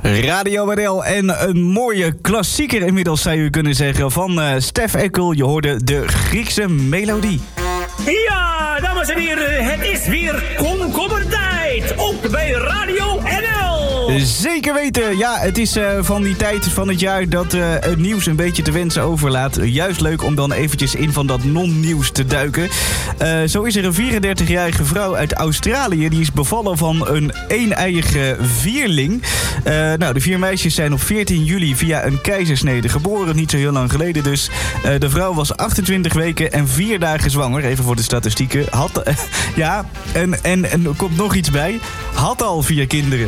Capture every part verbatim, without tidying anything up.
Radio Waddel en een mooie klassieker inmiddels zou je kunnen zeggen van uh, Stef Ekkel. Je hoorde de Griekse melodie. Ja, dames en heren, het is weer komkommertijd. Ook bij Radio N L. Zeker weten. Ja, het is uh, van die tijd van het jaar dat uh, het nieuws een beetje te wensen overlaat. Juist leuk om dan eventjes in van dat non-nieuws te duiken. Uh, zo is er een vierendertigjarige vrouw uit Australië. Die is bevallen van een een-eiige vierling. Uh, nou, de vier meisjes zijn op veertien juli via een keizersnede geboren. Niet zo heel lang geleden dus. Uh, de vrouw was achtentwintig weken en vier dagen zwanger. Even voor de statistieken. Had, uh, ja, en, en, en er komt nog iets bij. Had al vier kinderen.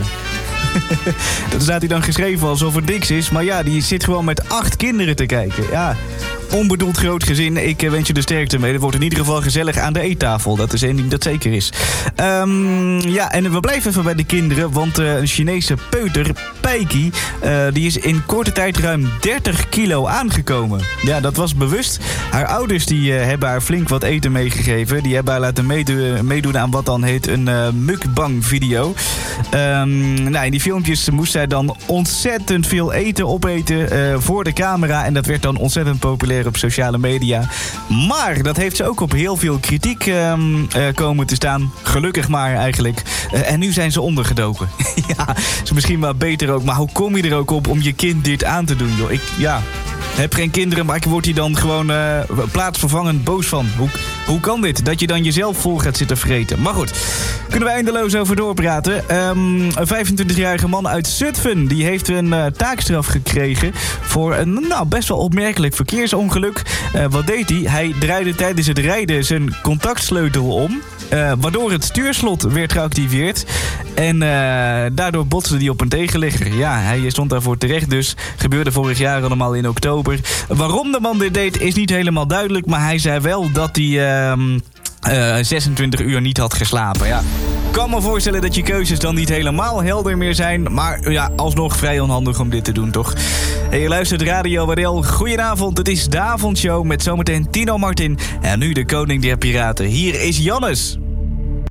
Dat staat hij dan geschreven alsof het niks is. Maar ja, die zit gewoon met acht kinderen te kijken. Ja, onbedoeld groot gezin. Ik wens je de sterkte mee. Het wordt in ieder geval gezellig aan de eettafel. Dat is één ding dat zeker is. Um, ja, en we blijven even bij de kinderen. Want uh, een Chinese peuter, Peiki, uh, die is in korte tijd ruim dertig kilo aangekomen. Ja, dat was bewust. Haar ouders die, uh, hebben haar flink wat eten meegegeven. Die hebben haar laten meedoen, meedoen aan wat dan heet een uh, mukbang video. Um, nou, in die filmpjes moest zij dan ontzettend veel eten opeten uh, voor de camera. En dat werd dan ontzettend populair op sociale media. Maar dat heeft ze ook op heel veel kritiek uh, uh, komen te staan. Gelukkig maar eigenlijk. Uh, en nu zijn ze ondergedoken. Ja, is misschien wel beter ook. Maar hoe kom je er ook op om je kind dit aan te doen, joh? Ik, ja... heb geen kinderen, maar ik word hier dan gewoon uh, plaatsvervangend boos van. Hoe, hoe kan dit? Dat je dan jezelf vol gaat zitten vreten. Maar goed, kunnen we eindeloos over doorpraten. Um, een vijfentwintigjarige man uit Zutphen, die heeft een uh, taakstraf gekregen voor een nou, best wel opmerkelijk verkeersongeluk. Uh, wat deed hij? Hij draaide tijdens het rijden zijn contactsleutel om. Uh, waardoor het stuurslot werd geactiveerd. En uh, daardoor botste hij op een tegenligger. Ja, hij stond daarvoor terecht dus. Gebeurde vorig jaar allemaal in oktober. Waarom de man dit deed is niet helemaal duidelijk. Maar hij zei wel dat hij uh, uh, zesentwintig uur niet had geslapen. Ja. Ik kan me voorstellen dat je keuzes dan niet helemaal helder meer zijn. Maar ja, alsnog vrij onhandig om dit te doen, toch? Hey, je luistert Radio Waddel. Goedenavond, het is de avondshow met zometeen Tino Martin. En nu de koning der piraten. Hier is Jannes.